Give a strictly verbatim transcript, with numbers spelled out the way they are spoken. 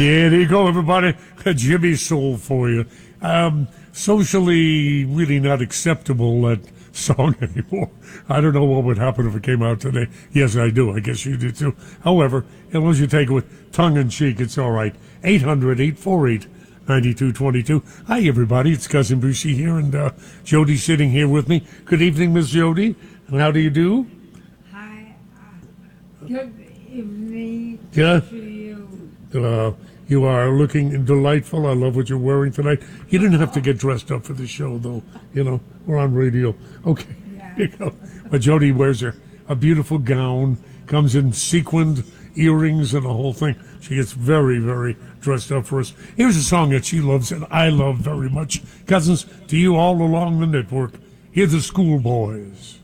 Yeah, there you go, everybody. Jimmy Soul for you. Um, socially, really not acceptable, that song anymore. I don't know what would happen if it came out today. Yes, I do. I guess you do too. However, as long as you take it with tongue in cheek, it's all right. eight hundred, eight four eight, nine two two two. Hi, everybody. It's Cousin Brucey here, and uh, Jody's sitting here with me. Good evening, Miss Jody. And how do you do? Hi. Uh, good evening Yeah. to you. Uh, you are looking delightful. I love what you're wearing tonight. You didn't have to get dressed up for the show, though. You know, we're on radio. Okay. Yeah. Here you go. But Jody wears her a beautiful gown, comes in sequined earrings and the whole thing. She gets very, very dressed up for us. Here's a song that she loves and I love very much. Cousins, to you all along the network, hear the Schoolboys.